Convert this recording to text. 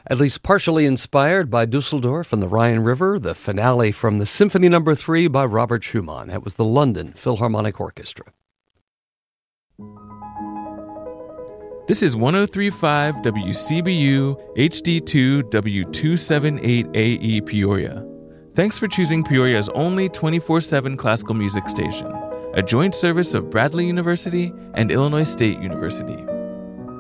at least partially inspired by Dusseldorf and the Rhine River, the finale from the Symphony No. 3 by Robert Schumann. That was the London Philharmonic Orchestra. This is 103.5 WCBU HD2 W278AE Peoria. Thanks for choosing Peoria's only 24/7 classical music station, a joint service of Bradley University and Illinois State University.